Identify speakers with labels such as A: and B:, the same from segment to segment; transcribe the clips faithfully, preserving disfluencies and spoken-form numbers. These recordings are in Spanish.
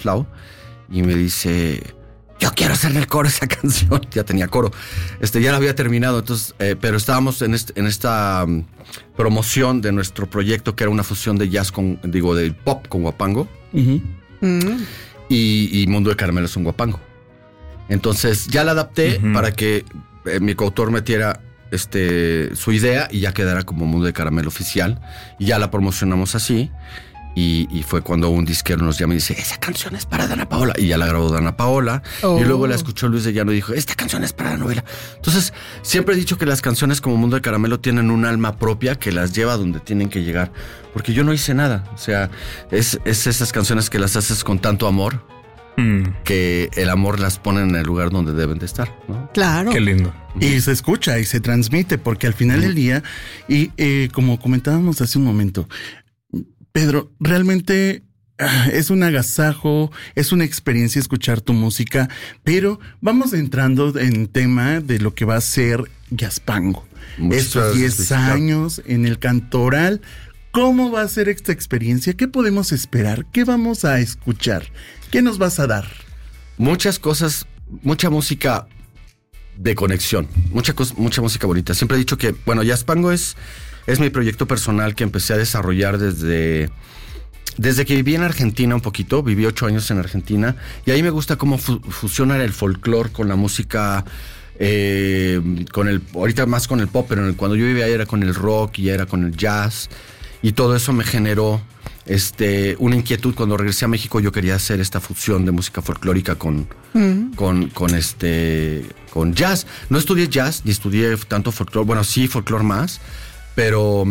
A: Flau, y me dice, yo quiero hacerle el coro a esa canción. Ya tenía coro, este, ya la había terminado, entonces, eh, pero estábamos en, este, en esta um, promoción de nuestro proyecto, que era una fusión de jazz con, digo, de pop con guapango. Uh-huh. Uh-huh. Y, y Mundo de Caramelo es un guapango. Entonces ya la adapté uh-huh. para que eh, mi coautor metiera este, su idea y ya quedara como Mundo de Caramelo oficial. Y ya la promocionamos así. Y, y fue cuando un disquero nos llama y dice, esa canción es para Dana Paola. Y ya la grabó Dana Paola. Oh. Y luego la escuchó Luis de Llano y dijo, esta canción es para la novela. Entonces, siempre he dicho que las canciones como Mundo de Caramelo tienen un alma propia que las lleva a donde tienen que llegar. Porque yo no hice nada. O sea, es, es esas canciones que las haces con tanto amor mm. que el amor las pone en el lugar donde deben de estar, ¿no?
B: Claro.
C: Qué lindo.
D: Y se escucha y se transmite, porque al final mm. del día, y eh, como comentábamos hace un momento, Pedro, realmente uh, es un agasajo, es una experiencia escuchar tu música, pero vamos entrando en tema de lo que va a ser Jazzpango. Muchas Estos diez años en el Cantoral, ¿cómo va a ser esta experiencia? ¿Qué podemos esperar? ¿Qué vamos a escuchar? ¿Qué nos vas a dar?
A: Muchas cosas, mucha música de conexión, mucha, cosa, mucha música bonita. Siempre he dicho que, bueno, Jazzpango es... Es mi proyecto personal que empecé a desarrollar desde, desde que viví en Argentina un poquito. Viví ocho años en Argentina y ahí me gusta cómo fu- fusiona el folclore con la música, eh, con el, ahorita más con el pop, pero cuando yo vivía ahí era con el rock y era con el jazz, y todo eso me generó este, una inquietud. Cuando regresé a México yo quería hacer esta fusión de música folclórica con, mm. con, con, este, con jazz. No estudié jazz ni estudié tanto folclore, bueno, sí folclore más, Pero,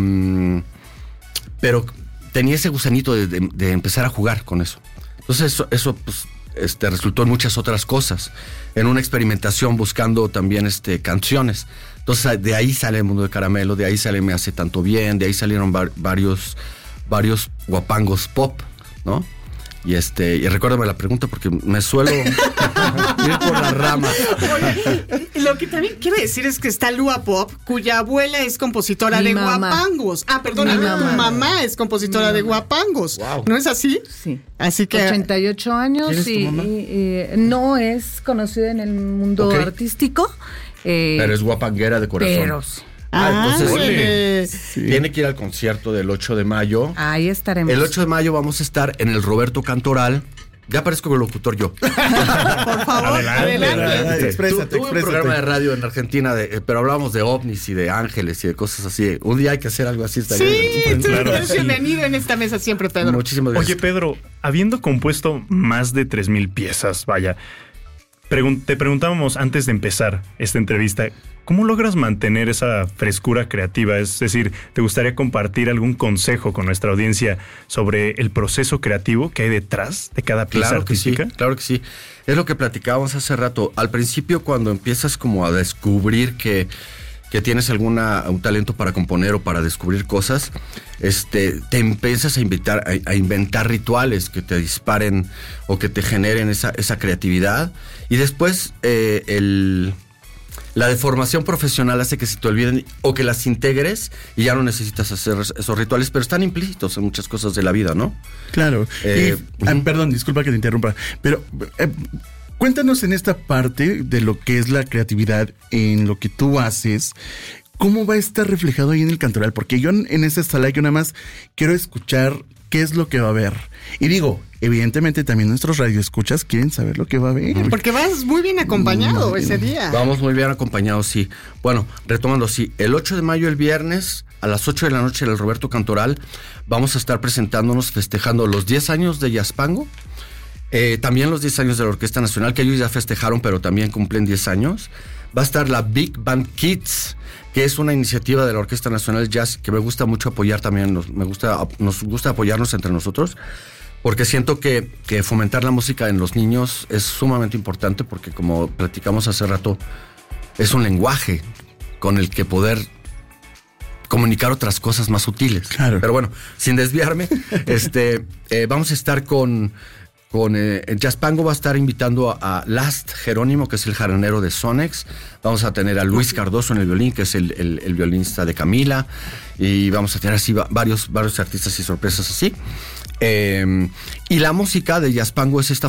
A: pero tenía ese gusanito de, de, de empezar a jugar con eso. Entonces eso, eso pues, este, resultó en muchas otras cosas. En una experimentación buscando también este, canciones. Entonces de ahí sale el Mundo de Caramelo, de ahí sale Me Hace Tanto Bien, de ahí salieron var, varios, varios guapangos pop, ¿no? Y este, y recuérdame la pregunta porque me suelo ir por las ramas.
B: Oye, lo que también quiero decir es que está Lua Pop, cuya abuela es compositora Mi de mamá. guapangos. Ah, perdón, tu mamá. mamá es compositora Mi de mamá. guapangos. Wow. ¿No es así?
E: Sí.
B: Así que
E: ochenta y ocho años y, y, y no es conocida en el mundo okay. artístico.
A: Eh, pero es guapanguera de corazón.
E: Pero sí.
A: Ah, entonces sí. tiene que ir al concierto del ocho de mayo.
E: Ahí estaremos.
A: El ocho de mayo vamos a estar en el Roberto Cantoral. Ya parezco el locutor yo.
B: Por favor, adelante. adelante.
D: Exprésate,
A: Tuve un programa de radio en Argentina, de, pero hablábamos de ovnis y de ángeles y de cosas así. Un día hay que hacer algo así.
B: Sí, bien, claro. Eres bienvenido en esta mesa siempre, Pedro.
A: Muchísimas gracias.
C: Oye, Pedro, habiendo compuesto más de tres mil piezas, vaya, pregun- te preguntábamos antes de empezar esta entrevista, ¿cómo logras mantener esa frescura creativa? Es decir, ¿te gustaría compartir algún consejo con nuestra audiencia sobre el proceso creativo que hay detrás de cada pieza
A: claro
C: artística?
A: Que sí, claro que sí. Es lo que platicábamos hace rato. Al principio, cuando empiezas como a descubrir que, que tienes alguna, un talento para componer o para descubrir cosas, este, te empiezas a, invitar, a, a inventar rituales que te disparen o que te generen esa, esa creatividad. Y después eh, el... La deformación profesional hace que se te olviden o que las integres y ya no necesitas hacer esos rituales, pero están implícitos en muchas cosas de la vida, ¿no?
D: Claro. Eh, y, uh-huh. Perdón, disculpa que te interrumpa, pero eh, cuéntanos en esta parte de lo que es la creatividad en lo que tú haces. ¿Cómo va a estar reflejado ahí en el Cantoral? Porque yo en esta sala yo nada más quiero escuchar qué es lo que va a haber. Y digo, evidentemente también nuestros radioescuchas quieren saber lo que va a haber.
B: Porque vas muy bien acompañado mm, ese día.
A: Vamos muy bien acompañados, sí. Bueno, retomando, sí. El ocho de mayo, el viernes, a las ocho de la noche en el Roberto Cantoral, vamos a estar presentándonos, festejando los diez años de Jazzpango. Eh, también los diez años de la Orquesta Nacional, que ellos ya festejaron, pero también cumplen diez años. Va a estar la Big Band Kids, que es una iniciativa de la Orquesta Nacional Jazz que me gusta mucho apoyar también, nos, me gusta, nos gusta apoyarnos entre nosotros, porque siento que, que fomentar la música en los niños es sumamente importante, porque como platicamos hace rato, es un lenguaje con el que poder comunicar otras cosas más sutiles.
D: Claro.
A: Pero bueno, sin desviarme, este, eh, vamos a estar con... Con eh, Jazzpango va a estar invitando a, a Last Jerónimo, que es el jardinero de Sonex. Vamos a tener a Luis Cardoso en el violín, que es el, el, el violinista de Camila. Y vamos a tener así varios, varios artistas y sorpresas así. Eh, y la música de Jazz Pango es esta